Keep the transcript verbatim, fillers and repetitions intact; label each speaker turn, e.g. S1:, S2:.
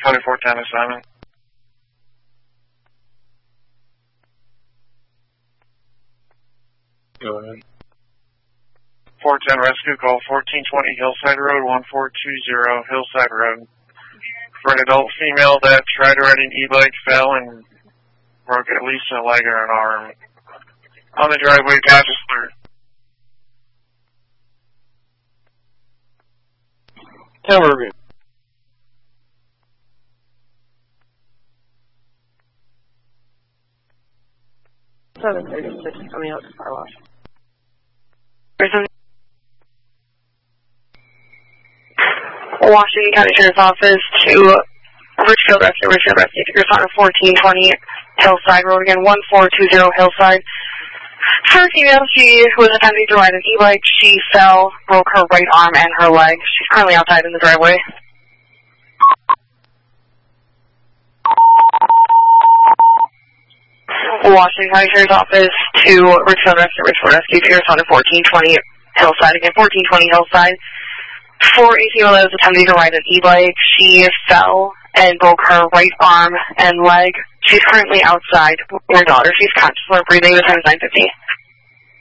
S1: twenty-four ten assignment.
S2: Go ahead.
S1: four ten rescue call, fourteen twenty Hillside Road, one four two zero Hillside Road. For an adult female that tried to ride an e-bike, fell, and broke at least a leg or an arm. On the driveway, pass is clear.
S2: Camera review.
S3: seven thirty-six coming out to car wash.
S4: Washington County Sheriff's Office to Richfield Rescue, Richfield Rescue. You're on fourteen twenty Hillside Road again, one four two zero Hillside. For a female, she was attempting to ride an e-bike. She fell, broke her right arm and her leg. She's currently outside in the driveway. Washington County Sheriff's Office to Richfield Rescue, Richfield Rescue. You're on fourteen twenty Hillside again, fourteen twenty Hillside. For a female that was attempting to ride an e-bike, she fell and broke her right arm and leg. She's currently outside with her daughter. She's conscious for breathing. The time is nine fifty.